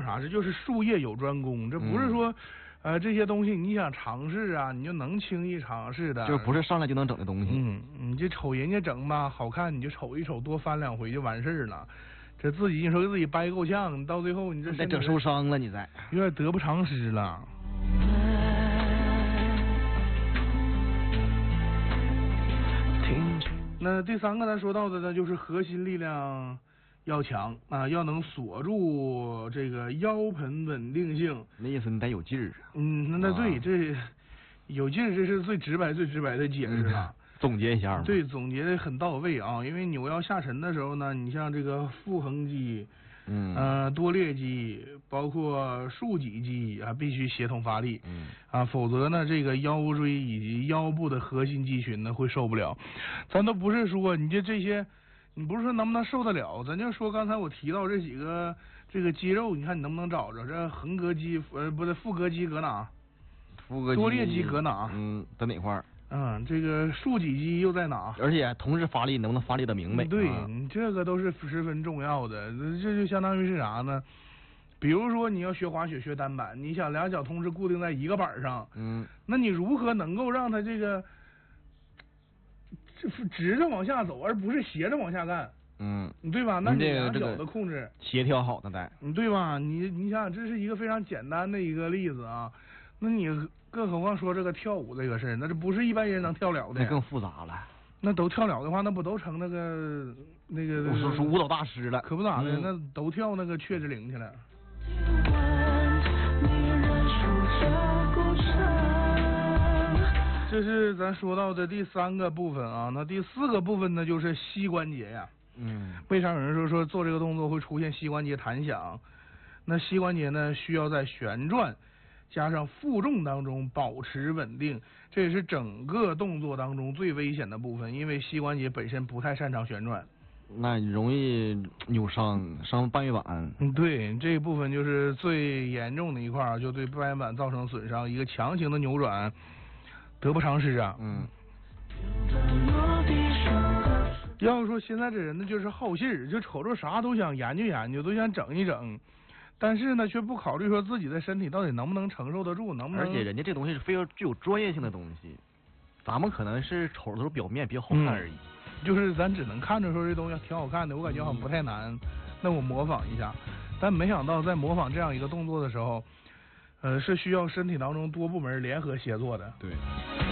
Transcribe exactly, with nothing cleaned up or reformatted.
啥事，就是术业有专攻，这不是说。嗯呃，这些东西你想尝试啊，你就能轻易尝试的， 就是不是上来就能整的东西。 嗯，你就瞅人家整吧，好看你就瞅一瞅，多翻两回就完事儿了。这自己你说自己掰够呛，到最后你这得整受伤了，你再有点得不偿失了。那第三个咱说到的呢，就是核心力量。要强啊，要能锁住这个腰盆稳定性。 那意思你得有劲儿。 嗯，那那对，啊、这有劲儿，这是最直白、最直白的解释了。 嗯、总结一下。 对，总结的很到位啊。因为扭腰下沉的时候呢，你像这个腹横肌、 嗯呃多裂肌，包括竖脊肌啊，必须协同发力。 嗯啊，否则呢，这个腰椎以及腰部的核心肌群呢会受不了。咱都不是说你这这些。你不是说能不能受得了，咱就说刚才我提到这几个这个肌肉，你看你能不能找着？这横膈肌呃不对，腹膈肌搁哪？ 腹膈肌多裂肌搁哪？ 嗯，在哪块儿？ 嗯，这个竖脊肌又在哪？ 而且同时发力能不能发力的明白？ 对， 啊、 你这个都是十分重要的。这就相当于是啥呢？比如说你要学滑雪学单板，你想两脚同时固定在一个板上， 嗯， 那你如何能够让它这个？直着往下走，而不是斜着往下干。 嗯， 对吧？那你两脚的控制协调好的得。 嗯，对吧？你你想想，这是一个非常简单的一个例子啊。那你更何况说这个跳舞这个事儿，那这不是一般人能跳了的。 那更复杂了。 那都跳了的话，那不都成那个那个是是舞蹈大师了？ 可不咋的， 嗯、 那都跳那个雀之灵去了。这是咱说到的第三个部分啊，那第四个部分呢，就是膝关节呀。 嗯。 为啥有人说说做这个动作会出现膝关节弹响？那膝关节呢，需要在旋转加上负重当中保持稳定，这也是整个动作当中最危险的部分，因为膝关节本身不太擅长旋转。 那容易扭伤，伤半月板。 嗯，对，这一部分就是最严重的一块，就对半月板造成损伤，一个强行的扭转。得不偿失啊！ 嗯， 要是说现在这人呢，就是好信儿，就瞅着啥都想研究研究，都想整一整，但是呢，却不考虑说自己的身体到底能不能承受得住，能不能。 而且人家这东西是非常具有专业性的东西，咱们可能是瞅着都是表面比较好看而已。 嗯、就是咱只能看着说这东西挺好看的，我感觉好像不太难，嗯、那我模仿一下，但没想到在模仿这样一个动作的时候。呃，是需要身体当中多部门联合协作的。 对。